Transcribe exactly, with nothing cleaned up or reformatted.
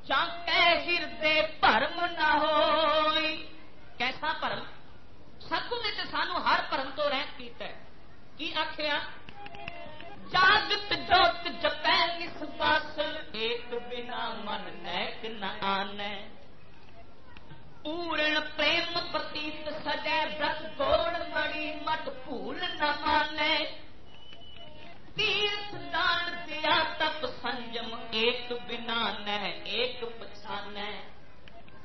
चाके हिरदे भरम ना होई। कैसा भरम? सतगुरु ने तो सानू हर भरम तो रहत कीता है। की आखिया? जागत जोत जपै निस्वास, एक बिना मन नैक न आनै। पूर